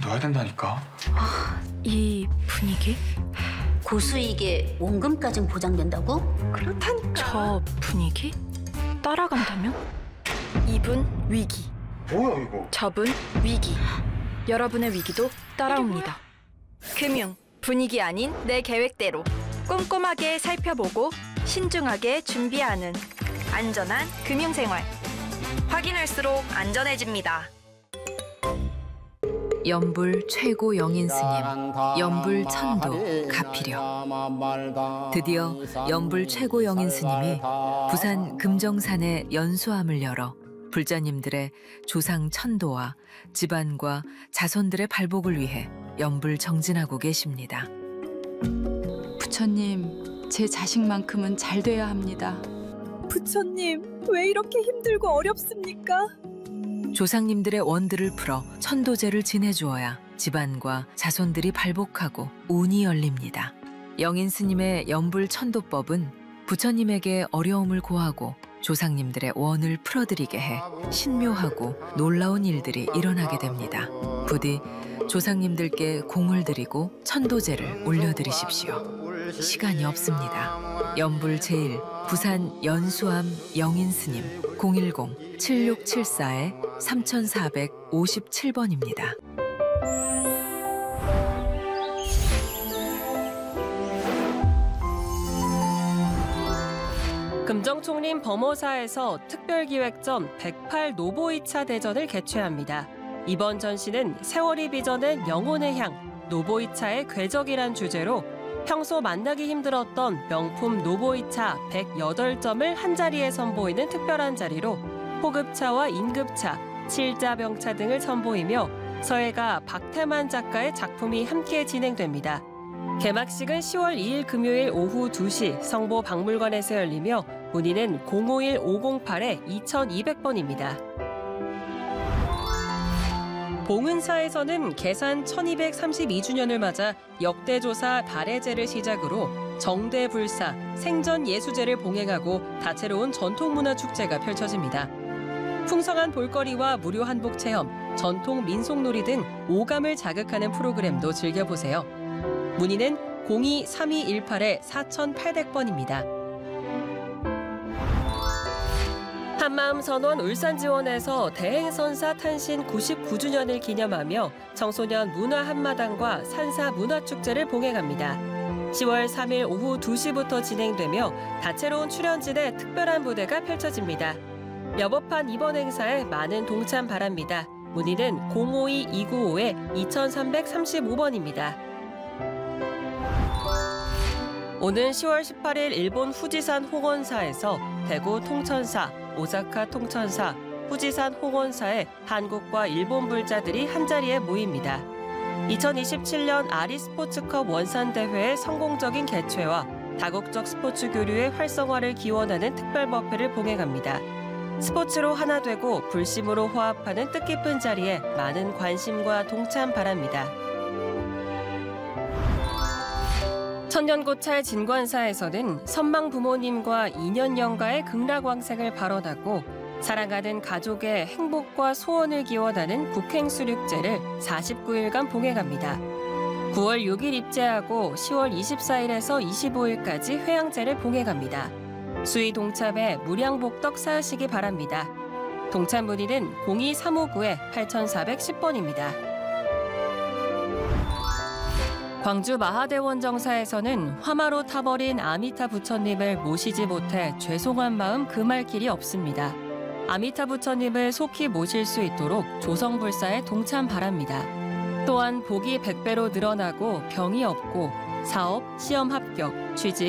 넣어야 된다니까. 이 분위기? 고수익에 원금까진 보장된다고? 그렇다니까. 저 분위기? 따라간다면? 이분 위기. 뭐야 이거? 저분 위기. 여러분의 위기도 따라옵니다. 금융, 분위기 아닌 내 계획대로 꼼꼼하게 살펴보고 신중하게 준비하는 안전한 금융생활. 확인할수록 안전해집니다. 연불 최고 영인 스님, 연불 천도 가피려. 드디어 연불 최고 영인 스님이 부산 금정산의 연수함을 열어 불자님들의 조상 천도와 집안과 자손들의 발복을 위해 연불 정진하고 계십니다. 부처님, 제 자식만큼은 잘 돼야 합니다. 부처님, 왜 이렇게 힘들고 어렵습니까? 조상님들의 원들을 풀어 천도제를 지내주어야 집안과 자손들이 발복하고 운이 열립니다. 영인 스님의 연불 천도법은 부처님에게 어려움을 고하고 조상님들의 원을 풀어드리게 해 신묘하고 놀라운 일들이 일어나게 됩니다. 부디 조상님들께 공을 들이고 천도제를 올려드리십시오. 시간이 없습니다. 연불 제1 부산 연수암 영인 스님 010-7674-3457번입니다. 금정총림 범호사에서 특별기획전 108 노보이차 대전을 개최합니다. 이번 전시는 세월이 빚어낸 영혼의 향, 노보이차의 궤적이란 주제로 평소 만나기 힘들었던 명품 노보이차 108점을 한자리에 선보이는 특별한 자리로 호급차와 인급차, 칠자병차 등을 선보이며 서예가 박태만 작가의 작품이 함께 진행됩니다. 개막식은 10월 2일 금요일 오후 2시 성보박물관에서 열리며 문의는 051-508-2200번입니다. 봉은사에서는 개산 1232주년을 맞아 역대조사 달해제를 시작으로 정대불사, 생전예수제를 봉행하고 다채로운 전통문화축제가 펼쳐집니다. 풍성한 볼거리와 무료 한복 체험, 전통 민속놀이 등 오감을 자극하는 프로그램도 즐겨보세요. 문의는 02-3218-4800번입니다. 한마음선원 울산지원에서 대행선사 탄신 99주년을 기념하며 청소년 문화 한마당과 산사 문화축제를 봉행합니다. 10월 3일 오후 2시부터 진행되며 다채로운 출연진의 특별한 무대가 펼쳐집니다. 여법한 이번 행사에 많은 동참 바랍니다. 문의는 052-295-2335번입니다. 오는 10월 18일 일본 후지산 홍원사에서 대구 통천사, 오사카 통천사, 후지산 홍원사의 한국과 일본 불자들이 한자리에 모입니다. 2027년 아리스포츠컵 원산대회의 성공적인 개최와 다국적 스포츠 교류의 활성화를 기원하는 특별법회를 봉행합니다. 스포츠로 하나 되고 불심으로 화합하는 뜻깊은 자리에 많은 관심과 동참 바랍니다. 천년고찰 진관사에서는 선망 부모님과 인연영가의 극락왕생을 발언하고 사랑하는 가족의 행복과 소원을 기원하는 국행수륙제를 49일간 봉행합니다. 9월 6일 입제하고 10월 24일에서 25일까지 회양제를 봉행합니다. 수의 동참에 무량복덕 쌓으시기 바랍니다. 동참 문의는 02-359-8410번입니다. 광주 마하대원정사에서는 화마로 타버린 아미타 부처님을 모시지 못해 죄송한 마음 금할 길이 없습니다. 아미타 부처님을 속히 모실 수 있도록 조성불사에 동참 바랍니다. 또한 복이 100배로 늘어나고 병이 없고 사업, 시험 합격, 취직,